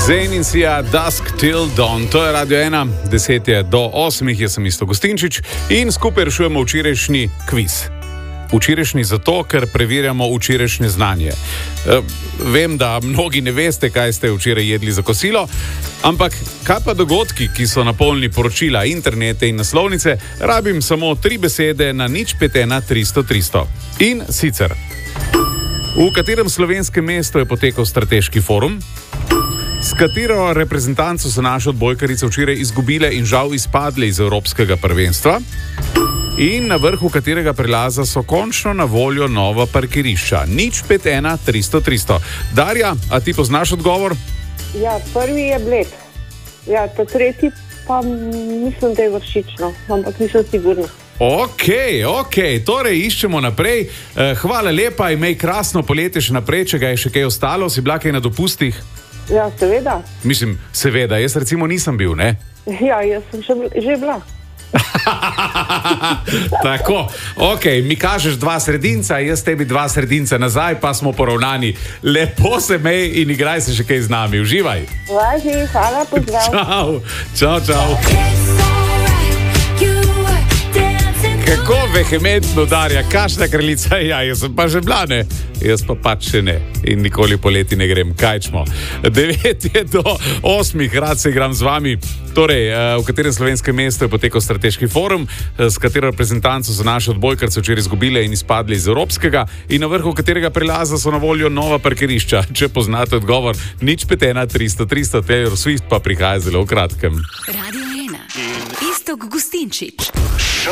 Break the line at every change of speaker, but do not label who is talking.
Zayn in Sia, Dusk Till Dawn. To je Radio 1, 10 je do 8, jaz sem Isto Gustinčič in skupaj rešujemo včerajšnji kviz. Včerajšnji zato, ker preverjamo včerajšnje znanje. Vem, da mnogi ne veste, kaj ste včeraj jedli za kosilo, ampak kaj pa dogodki, ki so napolnili poročila, internete in naslovnice, rabim samo 3 besede na 051 300 300. In sicer, v katerem slovenskem mestu je potekal strateški forum? S katero reprezentanco so naše odbojkarice včeraj izgubile in žal izpadle iz evropskega prvenstva? In na vrhu katerega prelaza so končno na voljo nova parkirišča? 051 300 300. Darja, a ti poznaš odgovor?
Ja, prvi je Bled. Ja, ta tretji pa mislim, da je Vršično, ampak nisem sigurna.
Ok, torej iščemo naprej. Hvala lepa, imej krasno poletje še naprej, če ga je še kaj ostalo. Si bila kaj na dopustih?
Ja, seveda.
Mislim, seveda, jaz recimo nisem bil, ne?
Ja, jaz sem že bila.
Tako, ok, mi kažeš 2 sredinca, jaz tebi 2 sredinca nazaj, pa smo poravnani. Lepo se mej in igraj se še kaj z nami, uživaj.
Važi, hvala, pozdrav.
Čau. Kako vehementno, Darja, kakšna kraljica, ja, jaz sem pa že bila, ne? Jaz pa pač še ne in nikoli poleti ne grem, kajčmo. 9 je do 8, rad se igram z vami. Torej, v katerem slovenskem mestu je potekal strateški forum, s katero reprezentanco so naše odbojkarce včeraj izgubile in izpadli iz evropskega in na vrhu katerega prelaza so na voljo nova parkirišča. Če poznate odgovor, 051 300 300, Taylor Swift pa prihaja zelo v kratkem.
Radio 1. Isto Gustinčič.